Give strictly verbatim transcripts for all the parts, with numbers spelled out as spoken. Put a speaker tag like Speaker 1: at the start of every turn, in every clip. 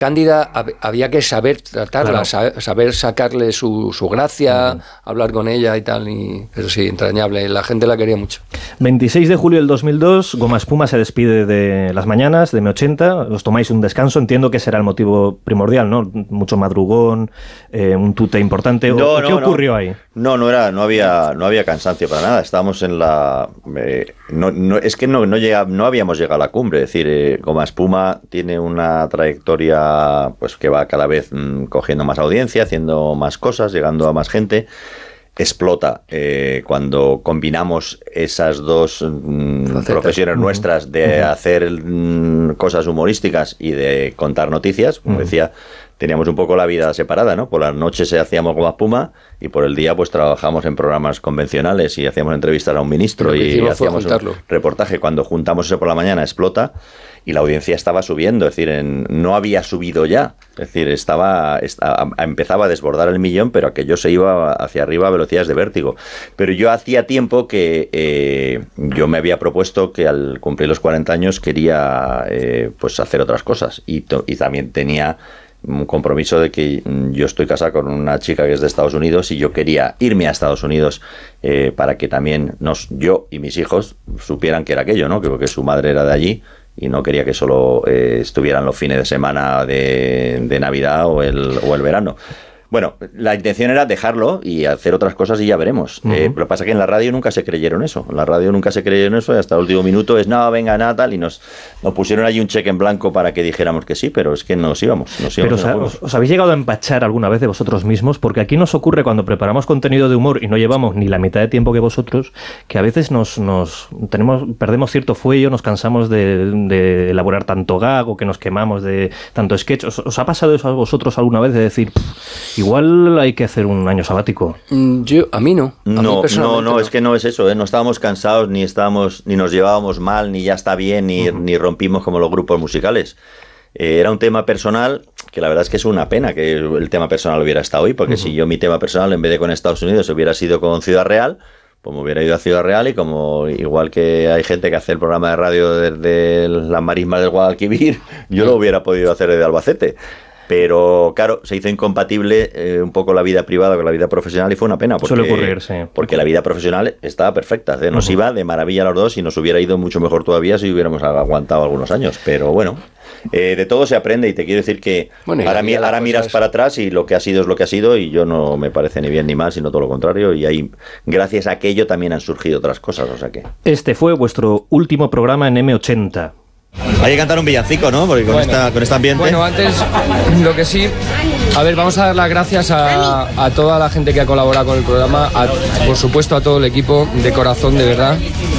Speaker 1: Cándida había que saber tratarla, claro. saber sacarle su, su gracia, uh-huh. hablar con ella y tal, y, pero sí, entrañable, la gente la quería mucho.
Speaker 2: veintiséis de julio del dos mil dos, Goma Espuma se despide de Las Mañanas, de eme ochenta, os tomáis un descanso, entiendo que será el motivo primordial, ¿no? Mucho madrugón, eh, un tute importante,
Speaker 3: no,
Speaker 2: ¿qué
Speaker 3: no,
Speaker 2: ocurrió
Speaker 3: no.
Speaker 2: ahí?
Speaker 3: No, no era, no había, no había cansancio para nada, estábamos en la... Eh, no, no, es que no, no, llega, no habíamos llegado a la cumbre, es decir, eh, Goma Espuma tiene una trayectoria pues que va cada vez mmm, cogiendo más audiencia, haciendo más cosas, llegando a más gente, explota. Eh, cuando combinamos esas dos mmm, profesiones uh-huh. nuestras de uh-huh. hacer mmm, cosas humorísticas y de contar noticias, como uh-huh. decía, teníamos un poco la vida separada, ¿no? Por las noches hacíamos Goma Espuma y por el día pues trabajamos en programas convencionales y hacíamos entrevistas a un ministro y, y hacíamos un reportaje. Cuando juntamos eso por la mañana explota y la audiencia estaba subiendo, es decir, en, no había subido ya, es decir, estaba, estaba empezaba a desbordar el millón, pero aquello se iba hacia arriba a velocidades de vértigo. Pero yo hacía tiempo que eh, yo me había propuesto que al cumplir los cuarenta años quería eh, pues hacer otras cosas y, to- y también tenía un compromiso de que yo estoy casado con una chica que es de Estados Unidos y yo quería irme a Estados Unidos eh, para que también nos, yo y mis hijos supieran que era aquello, ¿no? Que porque su madre era de allí y no quería que solo eh, estuvieran los fines de semana de, de Navidad o el, o el verano. Bueno, la intención era dejarlo y hacer otras cosas y ya veremos. Uh-huh. Eh, lo que pasa es que en la radio nunca se creyeron eso. En la radio nunca se creyeron eso y hasta el último minuto es, no, venga, nada, tal. Y nos, nos pusieron allí un cheque en blanco para que dijéramos que sí, pero es que nos íbamos. Nos íbamos
Speaker 2: pero os, os habéis llegado a empachar alguna vez de vosotros mismos, porque aquí nos ocurre cuando preparamos contenido de humor y no llevamos ni la mitad de tiempo que vosotros, que a veces nos, nos tenemos perdemos cierto fuello, nos cansamos de, de elaborar tanto gag o que nos quemamos de tanto sketch. ¿Os, os ha pasado eso a vosotros alguna vez de decir... Igual hay que hacer un año sabático?
Speaker 1: Yo, a mí no. A
Speaker 3: no,
Speaker 1: mí
Speaker 3: no, no, no, es que no es eso, ¿eh? No estábamos cansados, ni estábamos, ni nos llevábamos mal, ni ya está bien, ni, uh-huh. ni rompimos como los grupos musicales. Eh, era un tema personal que la verdad es que es una pena que el tema personal hubiera estado hoy, porque uh-huh. si yo mi tema personal en vez de con Estados Unidos hubiera sido con Ciudad Real, pues me hubiera ido a Ciudad Real y como igual que hay gente que hace el programa de radio desde las marismas del Guadalquivir, yo lo hubiera podido hacer desde Albacete. Pero, claro, se hizo incompatible eh, un poco la vida privada con la vida profesional y fue una pena. Porque,
Speaker 2: Suele ocurrir, sí.
Speaker 3: Porque la vida profesional estaba perfecta. ¿eh? Nos uh-huh. iba de maravilla a los dos y nos hubiera ido mucho mejor todavía si hubiéramos aguantado algunos años. Pero bueno, eh, de todo se aprende y te quiero decir que bueno, ahora, mi, ahora miras es... para atrás y lo que ha sido es lo que ha sido y yo no me parece ni bien ni mal, sino todo lo contrario. Y ahí, gracias a aquello, también han surgido otras cosas. O sea que...
Speaker 2: Este fue vuestro último programa en eme ochenta.
Speaker 3: Hay que cantar un villancico, ¿no? Porque con, bueno, esta, con este ambiente...
Speaker 4: Bueno, antes, lo que sí... A ver, vamos a dar las gracias a, a toda la gente que ha colaborado con el programa, a, por supuesto a todo el equipo, de corazón, de verdad.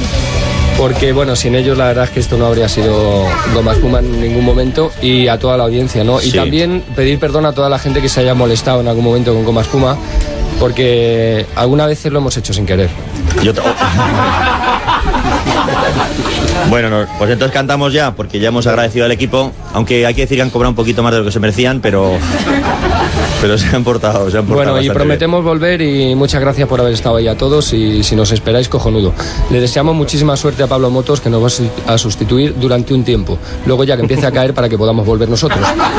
Speaker 4: Porque, bueno, sin ellos la verdad es que esto no habría sido Goma Espuma en ningún momento y a toda la audiencia, ¿no? Y sí. También pedir perdón a toda la gente que se haya molestado en algún momento con Goma Espuma, porque algunas veces lo hemos hecho sin querer.
Speaker 3: Yo te... Bueno, no, pues entonces cantamos ya, porque ya hemos agradecido al equipo, aunque hay que decir que han cobrado un poquito más de lo que se merecían, pero pero se han portado, se han portado.
Speaker 4: Bueno, y prometemos bien. Volver y muchas gracias por haber estado ahí a todos y si nos esperáis, cojonudo. Le deseamos muchísima suerte a Pablo Motos, que nos va a sustituir durante un tiempo, luego ya que empiece a caer para que podamos volver nosotros.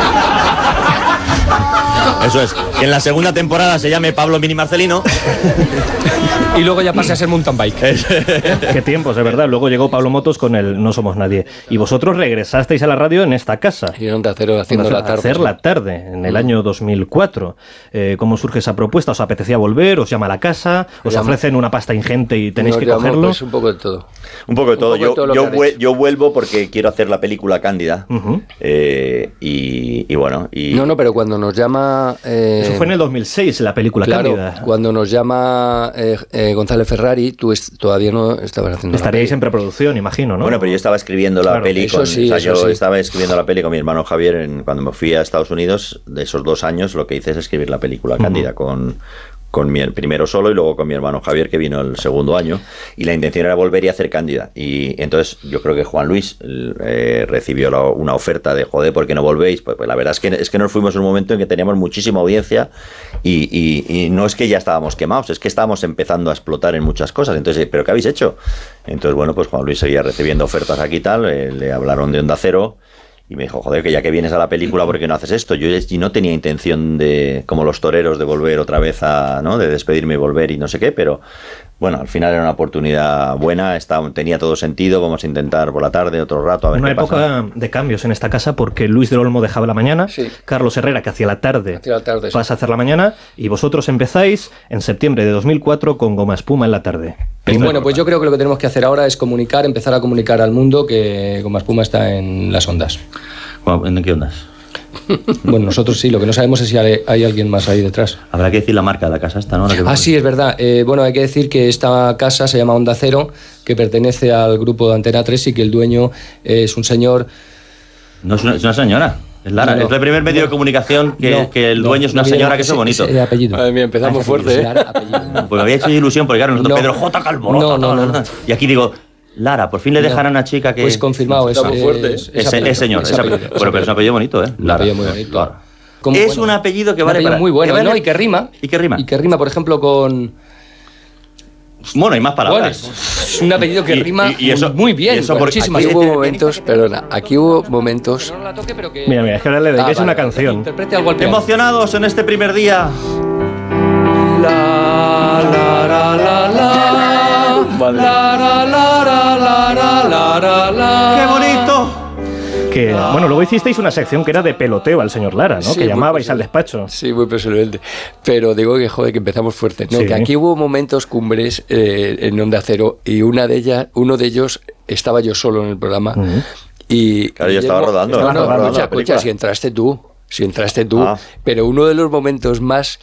Speaker 3: Eso es, que en la segunda temporada se llame Pablo Mini Marcelino.
Speaker 4: Y luego ya pase a ser mountain bike.
Speaker 2: Qué tiempos, de verdad. Luego llegó Pablo Motos con el No Somos Nadie. Y vosotros regresasteis a la radio en esta casa.
Speaker 1: Y en Onda Cero haciendo la tarde.
Speaker 2: Hacer la tarde, en el año dos mil cuatro. Eh, ¿Cómo surge esa propuesta? ¿Os apetecía volver? ¿Os llama a la casa? ¿Os llama. ofrecen una pasta ingente y tenéis Nos que cogerlo?
Speaker 1: Pues un poco de todo.
Speaker 3: Un poco de todo. Yo, de todo yo, vu- yo vuelvo porque quiero hacer la película Cándida. Uh-huh. Eh, y, y bueno. Y...
Speaker 1: No, no, pero cuando nos llama... Eh,
Speaker 2: Eso fue en el dos mil seis, la película
Speaker 1: claro,
Speaker 2: Cándida.
Speaker 1: Cuando nos llama eh, eh, González Ferrari, tú est- todavía no estabas haciendo
Speaker 2: Estaríais en preproducción, imagino, ¿no?
Speaker 3: Bueno, pero yo estaba escribiendo la
Speaker 2: claro,
Speaker 3: peli. Con,
Speaker 1: eso sí,
Speaker 3: o sea,
Speaker 1: eso
Speaker 3: yo
Speaker 1: sí.
Speaker 3: estaba escribiendo la peli con mi hermano Javier en, cuando me fui a Estados Unidos. De esos dos años, lo que hice es escribir la película Cándida uh-huh. con... con mi, el primero solo y luego con mi hermano Javier, que vino el segundo año, y la intención era volver y hacer Cándida. Y entonces yo creo que Juan Luis eh, recibió la, una oferta de, joder, ¿por qué no volvéis? Pues, pues la verdad es que, es que nos fuimos en un momento en que teníamos muchísima audiencia y, y, y no es que ya estábamos quemados, es que estábamos empezando a explotar en muchas cosas. Entonces, ¿pero qué habéis hecho? Entonces, bueno, pues Juan Luis seguía recibiendo ofertas aquí y tal, eh, le hablaron de Onda Cero. Y me dijo, joder, que ya que vienes a la película, ¿por qué no haces esto? Yo y no tenía intención de, como los toreros, de volver otra vez a, ¿no? De despedirme y volver y no sé qué, pero bueno, al final era una oportunidad buena, estaba, tenía todo sentido, vamos a intentar por la tarde, otro rato, a ver
Speaker 2: una
Speaker 3: qué
Speaker 2: época
Speaker 3: pasa.
Speaker 2: de cambios en esta casa, porque Luis del Olmo dejaba la mañana,
Speaker 1: Sí.
Speaker 2: Carlos Herrera, que hacía la tarde,
Speaker 1: Hacía la tarde, sí.
Speaker 2: pasa a hacer la mañana, y vosotros empezáis en septiembre de dos mil cuatro con Goma Espuma en la tarde.
Speaker 4: Pues bueno, pues yo creo que lo que tenemos que hacer ahora es comunicar, empezar a comunicar al mundo que Goma Espuma está en las ondas.
Speaker 5: ¿En qué ondas?
Speaker 4: Bueno, nosotros sí, lo que no sabemos es si hay, hay alguien más ahí detrás.
Speaker 5: Habrá que decir la marca de la casa esta, ¿no? La que
Speaker 4: Ah, sí, es verdad. Eh, bueno, hay que decir que esta casa se llama Onda Cero, que pertenece al grupo de Antena tres y que el dueño es un señor...
Speaker 5: No es una, es una señora, es Lara.
Speaker 4: No, no.
Speaker 5: Es el primer medio de comunicación que,
Speaker 4: No,
Speaker 5: que el
Speaker 4: no,
Speaker 5: dueño es una
Speaker 4: no,
Speaker 5: señora,
Speaker 4: no,
Speaker 5: que es
Speaker 4: ese-
Speaker 5: bonito.
Speaker 4: ese apellido.
Speaker 1: Madre mía, empezamos
Speaker 4: Ah, ese apellido,
Speaker 1: fuerte, ¿eh?
Speaker 4: Lara, apellido.
Speaker 5: Pues me había hecho ilusión, porque claro, nosotros,
Speaker 4: No.
Speaker 5: Pedro J. Calborota,
Speaker 4: No, no, no, no.
Speaker 5: y aquí digo, Lara, por fin le dejarán a una chica que...
Speaker 4: Pues confirmado, es,
Speaker 1: Estamos
Speaker 4: es,
Speaker 1: fuertes.
Speaker 4: es
Speaker 5: Es,
Speaker 4: apellido,
Speaker 5: es señor,
Speaker 4: es
Speaker 5: es
Speaker 4: apellido,
Speaker 5: apellido.
Speaker 4: es
Speaker 5: Bueno, pero es un apellido bonito, ¿eh?
Speaker 4: Un
Speaker 5: Lara.
Speaker 4: apellido muy bonito.
Speaker 5: Claro.
Speaker 4: Como,
Speaker 5: Es
Speaker 4: bueno,
Speaker 5: un apellido que
Speaker 4: un
Speaker 5: vale
Speaker 4: apellido
Speaker 5: para...
Speaker 4: muy bueno,
Speaker 5: que vale-
Speaker 4: ¿no? Y que rima.
Speaker 5: ¿Y que rima?
Speaker 4: Y que rima, por ejemplo, con...
Speaker 5: Bueno, hay más
Speaker 4: Bueno,
Speaker 5: palabras.
Speaker 4: es un apellido que
Speaker 5: Y-
Speaker 4: rima
Speaker 5: y- y eso-
Speaker 4: muy bien.
Speaker 5: y eso
Speaker 4: con
Speaker 5: por-
Speaker 4: muchísimas
Speaker 1: Aquí
Speaker 5: Aquí
Speaker 1: hubo
Speaker 5: este-
Speaker 1: momentos, perdona, aquí hubo momentos...
Speaker 4: No la toque, pero que...
Speaker 2: Mira, mira, es que ahora le dedicáis
Speaker 4: Ah,
Speaker 2: una
Speaker 4: vale,
Speaker 2: canción.
Speaker 4: Interprete algo al piano.
Speaker 5: Emocionados en este primer día.
Speaker 4: La, la, la, la, la.
Speaker 1: Vale.
Speaker 4: La, la, la, la, la, la, la, la.
Speaker 5: ¡Qué bonito!
Speaker 2: Que, bueno, luego hicisteis una sección que era de peloteo al señor Lara, ¿no?
Speaker 1: Sí,
Speaker 2: que
Speaker 1: muy
Speaker 2: llamabais al
Speaker 1: posible.
Speaker 2: despacho.
Speaker 1: Sí, muy personalmente. Pero digo que joder, que empezamos fuerte. No,
Speaker 2: Sí.
Speaker 1: que aquí hubo momentos cumbres eh, en Onda Cero y una de ellas, uno de ellos estaba yo solo en el programa.
Speaker 2: Ujú.
Speaker 1: Y
Speaker 3: Claro, yo estaba
Speaker 1: Guillermo-
Speaker 3: rodando,
Speaker 1: No, no,
Speaker 3: estaba rodando
Speaker 1: escucha,
Speaker 3: la película.
Speaker 1: escucha, si entraste tú, si entraste tú.
Speaker 3: Ah.
Speaker 1: Pero uno de los momentos más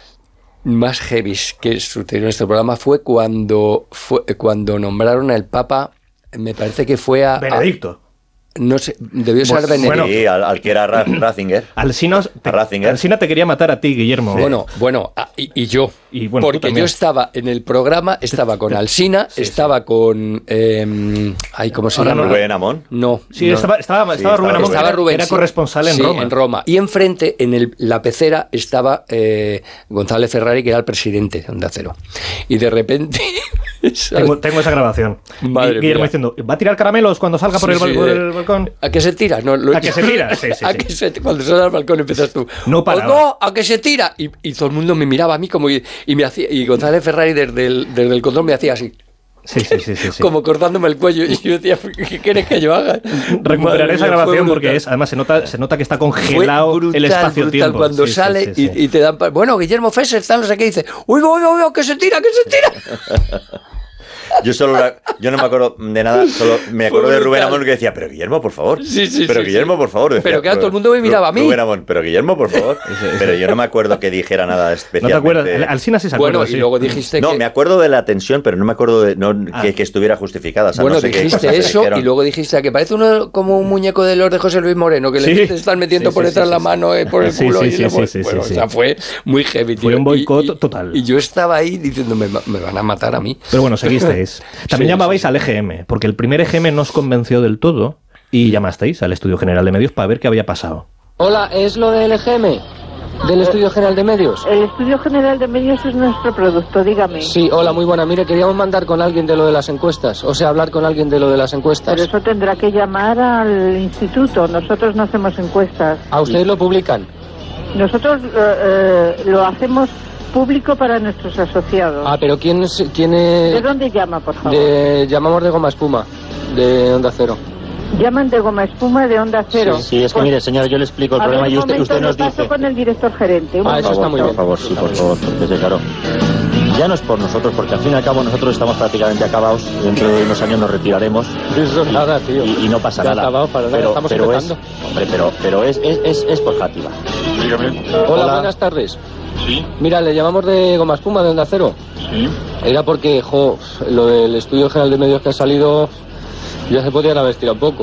Speaker 1: más heavy que sucedió en este programa fue cuando fue cuando nombraron al Papa, me parece que fue a, a-
Speaker 2: Benedicto.
Speaker 1: no sé, debió ser
Speaker 2: Bueno,
Speaker 1: Benedicto.
Speaker 3: Sí, al, al que era Ra- Ratzinger.
Speaker 2: Alsina te,
Speaker 3: A Ratzinger.
Speaker 2: Alsina te quería matar a ti, Guillermo.
Speaker 1: Bueno, bueno, ah, y, y yo.
Speaker 2: Y bueno, tú
Speaker 1: porque
Speaker 2: también.
Speaker 1: yo estaba en el programa, estaba con Alsina, estaba con. Eh, ay, ¿cómo se
Speaker 2: Ahora
Speaker 1: llama?
Speaker 2: no-
Speaker 3: Rubén Amón.
Speaker 1: No.
Speaker 2: Sí,
Speaker 1: no.
Speaker 2: estaba, estaba,
Speaker 3: Sí,
Speaker 2: estaba Rubén
Speaker 3: estaba
Speaker 2: Amón,
Speaker 1: Estaba
Speaker 2: era-
Speaker 1: Rubén,
Speaker 2: era
Speaker 1: sí.
Speaker 2: corresponsal en
Speaker 1: Sí,
Speaker 2: Roma.
Speaker 1: en Roma. Y enfrente, en el- la pecera, estaba eh, González Ferrari, que era el presidente de Onda Cero. Y de repente.
Speaker 2: Tengo, tengo esa grabación.
Speaker 1: Madre
Speaker 2: Gui- Guillermo
Speaker 1: mía.
Speaker 2: diciendo, ¿va a tirar caramelos cuando salga por,
Speaker 1: Sí,
Speaker 2: el, bal-
Speaker 1: sí,
Speaker 2: por
Speaker 1: eh,
Speaker 2: el balcón?
Speaker 1: ¿A que se tira? No, lo-
Speaker 2: ¿A que se tira? Sí, sí,
Speaker 1: ¿A
Speaker 2: sí.
Speaker 1: que se- cuando sale al balcón empiezas tú.
Speaker 2: No
Speaker 1: "Oh,
Speaker 2: paraba.
Speaker 1: no, a que se tira. Y, y todo el mundo me miraba a mí como y, y me hacía y González Ferrari desde el, desde el control me hacía así,
Speaker 2: Sí, sí, sí, sí, sí.
Speaker 1: como cortándome el cuello. Y yo decía, ¿qué quieres que yo haga?
Speaker 2: Recuperaré
Speaker 1: Madre
Speaker 2: esa
Speaker 1: mía,
Speaker 2: grabación
Speaker 1: fue
Speaker 2: porque
Speaker 1: brutal.
Speaker 2: es, además se nota, se nota que está
Speaker 1: Fue
Speaker 2: congelado
Speaker 1: brutal,
Speaker 2: el espacio-tiempo.
Speaker 1: brutal cuando
Speaker 2: Sí, sí,
Speaker 1: sale
Speaker 2: sí, sí.
Speaker 1: Y, y te dan pa- bueno, Guillermo Fesser está no sé qué, dice, uy, uy, uy, uy, que se tira, que se tira.
Speaker 3: Yo solo la- yo no me acuerdo de nada, solo me acuerdo
Speaker 1: Fue
Speaker 3: de Rubén
Speaker 1: brutal.
Speaker 3: Amón que decía, pero Guillermo, por favor.
Speaker 1: Sí, sí,
Speaker 3: pero
Speaker 1: sí,
Speaker 3: Guillermo,
Speaker 1: sí.
Speaker 3: por favor. Decía,
Speaker 1: Pero claro, todo el mundo me
Speaker 3: Ru-
Speaker 1: miraba a mí.
Speaker 3: Rubén Amón, pero Guillermo, por favor. Pero yo no me acuerdo que dijera nada
Speaker 2: ¿No
Speaker 3: especial.
Speaker 2: te acuerdas? Alsina sí se acuerda,
Speaker 1: Bueno, y
Speaker 2: sí.
Speaker 1: luego dijiste
Speaker 3: No,
Speaker 1: que
Speaker 3: me acuerdo de la tensión, pero no me acuerdo de no,
Speaker 2: Ah.
Speaker 3: que, que estuviera justificada. O sea,
Speaker 1: bueno,
Speaker 3: no sé qué
Speaker 1: dijiste
Speaker 3: cosas se
Speaker 1: eso
Speaker 3: dijeron.
Speaker 1: y luego dijiste que parece uno como un muñeco de los de José Luis Moreno, que
Speaker 2: Sí.
Speaker 1: le están metiendo
Speaker 2: Sí,
Speaker 1: por
Speaker 2: sí,
Speaker 1: detrás
Speaker 2: sí,
Speaker 1: la
Speaker 2: sí,
Speaker 1: mano eh, por el
Speaker 2: Sí,
Speaker 1: culo.
Speaker 2: sí,
Speaker 1: y
Speaker 2: sí,
Speaker 1: le-
Speaker 2: sí, sí,
Speaker 1: bueno,
Speaker 2: sí,
Speaker 1: o sea,
Speaker 2: sí.
Speaker 1: fue muy heavy, tío.
Speaker 2: Fue un
Speaker 1: Y-
Speaker 2: boicot
Speaker 1: y-
Speaker 2: total.
Speaker 1: Y yo estaba ahí diciendo, me, va- me van a matar a mí.
Speaker 2: Pero bueno, seguisteis. También
Speaker 1: Sí,
Speaker 2: llamabais
Speaker 1: sí, sí.
Speaker 2: al E G M, porque el primer E G M no os convenció del todo y llamasteis al Estudio General de Medios para ver qué había pasado.
Speaker 4: Hola, ¿es lo del E G M? ¿Del Estudio General de Medios?
Speaker 6: El Estudio General de Medios es nuestro producto, dígame.
Speaker 4: Sí, hola, muy buena. Mire, queríamos mandar con alguien de lo de las encuestas. O sea, hablar con alguien de lo de las encuestas.
Speaker 6: Pero eso tendrá que llamar al instituto. Nosotros no hacemos encuestas.
Speaker 4: ¿A ustedes lo publican?
Speaker 6: Nosotros eh, eh, lo hacemos público para nuestros asociados.
Speaker 4: Ah, pero ¿quién es...? Quién
Speaker 6: ¿De
Speaker 4: es
Speaker 6: dónde llama, por favor?
Speaker 4: de, llamamos de Goma Espuma, de Onda Cero.
Speaker 6: Llaman de Goma Espuma de Onda Cero.
Speaker 5: Sí, es que
Speaker 6: Pues,
Speaker 5: mire, señora, yo le explico el
Speaker 6: a ver,
Speaker 5: problema y
Speaker 6: un
Speaker 5: usted,
Speaker 6: momento,
Speaker 5: usted nos
Speaker 6: lo paso
Speaker 5: dice...
Speaker 6: con el director gerente. un
Speaker 4: Ah, eso
Speaker 6: momento.
Speaker 4: está muy bien.
Speaker 5: Por favor, sí, por favor, porque sí, claro. Ya no es por nosotros, porque al fin y al cabo nosotros estamos prácticamente acabados. Dentro de unos años nos retiraremos.
Speaker 4: Eso
Speaker 5: y,
Speaker 4: nada, tío.
Speaker 5: Y, y no pasa
Speaker 4: Ya
Speaker 5: nada.
Speaker 4: acabado, para nada,
Speaker 5: pero,
Speaker 4: estamos
Speaker 5: pero es,
Speaker 4: empezando.
Speaker 5: hombre, pero, pero es, es, es, es por Játiva.
Speaker 4: Hola,
Speaker 5: Hola.
Speaker 4: buenas tardes. Sí. Mira, le llamamos de Goma Espuma, de Onda Cero. Sí. Era porque, jo, lo del Estudio General de Medios que ha salido, ya se podían haber estirado un poco.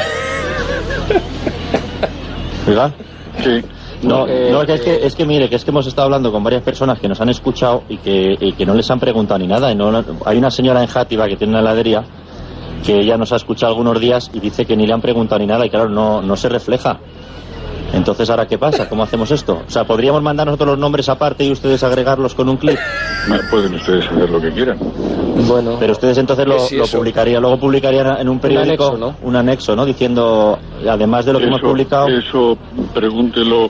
Speaker 5: ¿Verdad?
Speaker 7: Sí.
Speaker 5: No,
Speaker 4: Eh,
Speaker 5: no es, que, es,
Speaker 4: eh,
Speaker 5: que, es que mire, que es que hemos estado hablando con varias personas que nos han escuchado y que, y que no les han preguntado ni nada. Y no, hay una señora en Játiva que tiene una heladería que ya nos ha escuchado algunos días y dice que ni le han preguntado ni nada y claro, no, no se refleja. Entonces, ¿ahora qué pasa? ¿Cómo hacemos esto? O sea, ¿podríamos mandar nosotros los nombres aparte y ustedes agregarlos con un clic?
Speaker 7: Bueno, pueden ustedes hacer lo que quieran.
Speaker 4: Bueno.
Speaker 5: Pero ustedes entonces lo,
Speaker 4: es
Speaker 5: lo publicarían, luego publicarían en un periódico
Speaker 4: un anexo, ¿no?
Speaker 5: un anexo, ¿no? Diciendo, además de lo que
Speaker 7: eso,
Speaker 5: hemos publicado...
Speaker 7: Eso, pregúntelo